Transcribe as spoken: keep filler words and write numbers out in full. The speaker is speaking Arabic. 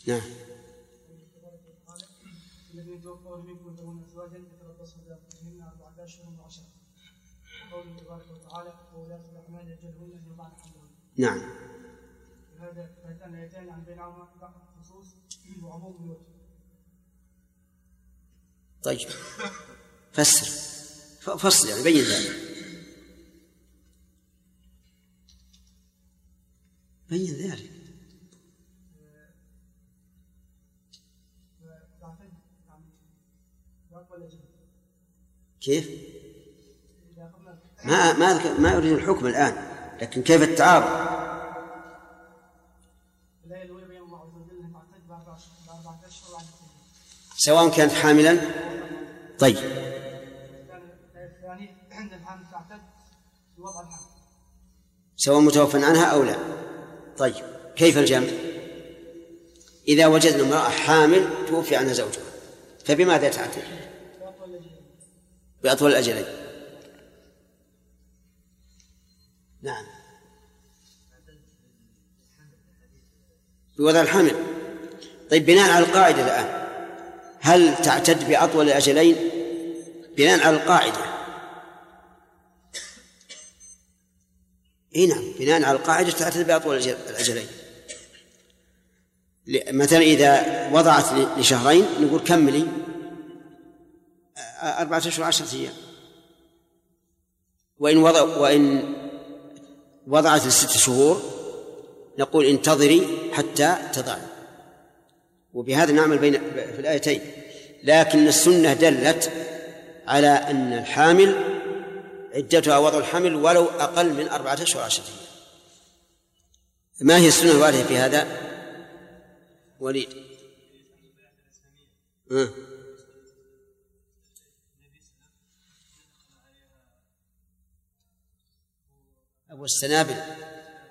نعم. الذين توفوا منكم يذرون أزواجا يتربصن بأنفسهن أربعة أشهر وعشرة. قوله تبارك وتعالى وولاة الأحمال يجلهن أن يضعن حملهن. نعم. هذا هاتان الآيتان عن بينهما خصوص وعموم الوجه. طيب فسر فصل يعني بين ذلك. بين ذلك. كيف؟ ما ما ما أريد الحكم الآن، لكن كيف التعارض؟ سواء كانت حاملا. طيب. سواء متوفى عنها أو لا. طيب كيف الجمع؟ إذا وجدنا امرأة حامل توفي عنها زوجها فبماذا تعتد؟ بأطول الأجلين. نعم بوضع الحمل. طيب بناء على القاعدة الآن هل تعتد بأطول الأجلين؟ بناء على القاعدة إيه نعم بناء على القاعدة تعتد بأطول الأجلين. مثلا إذا وضعت لشهرين نقول كملي أربعة أشهر عشرة أيام، وإن وضع وإن وضعت لست شهور نقول انتظري حتى تضع. وبهذا نعمل بين في الآيتين. لكن السنة دلت على أن الحامل عدتها وضع الحمل ولو أقل من أربعة أشهر عشرة أيام. ما هي السنة الواردة في هذا؟ وليد أه. أبو السنابل